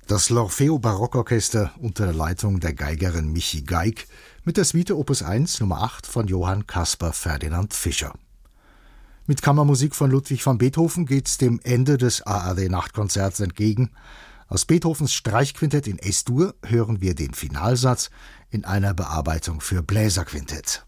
Das L'Orfeo Barockorchester unter der Leitung der Geigerin Michi Geig mit der Suite Opus 1 Nummer 8 von Johann Caspar Ferdinand Fischer. Mit Kammermusik von Ludwig van Beethoven geht's dem Ende des ARD-Nachtkonzerts entgegen. Aus Beethovens Streichquintett in S-Dur hören wir den Finalsatz in einer Bearbeitung für Bläserquintett.